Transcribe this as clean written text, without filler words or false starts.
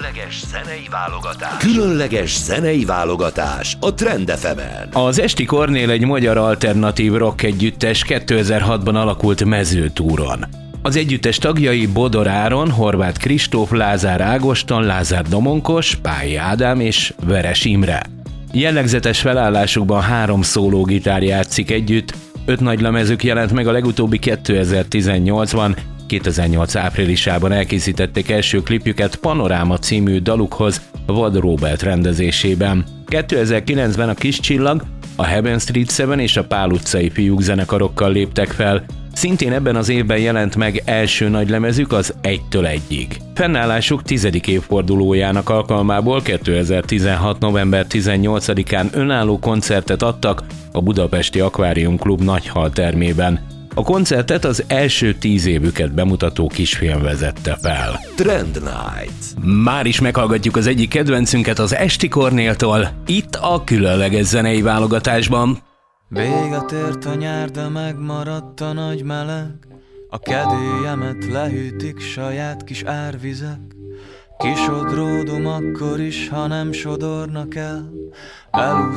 Különleges zenei válogatás a Trend FM-en. Az Esti Kornél egy magyar alternatív rock együttes 2006-ban alakult mezőtúron. Az együttes tagjai Bodor Áron, Horváth Kristóf, Lázár Ágoston, Lázár Domonkos, Pályi Ádám és Veres Imre. Jellegzetes felállásukban 3 szólógitár játszik együtt, 5 nagylemezük jelent meg, a legutóbbi 2018-ban, 2008 áprilisában elkészítették első klipjüket Panoráma című dalukhoz Vad Róbert rendezésében. 2009-ben a Kis Csillag, a Heaven Street 7 és a Pál utcai fiúk zenekarokkal léptek fel. Szintén ebben az évben jelent meg első nagylemezük, az 1-től 1-ig. Fennállásuk 10. évfordulójának alkalmából 2016. november 18-án önálló koncertet adtak a budapesti Akvárium Klub Nagyhal termében. A koncertet az első 10 évüket bemutató kisfilm vezette fel. Trend Night. Már is meghallgatjuk az egyik kedvencünket az Esti Kornéltól, itt a különleges zenei válogatásban. Véget ért a nyár, de megmaradt a nagy meleg. A kedélyemet lehűtik saját kis árvizek. Kisodródom akkor is, ha nem sodornak el.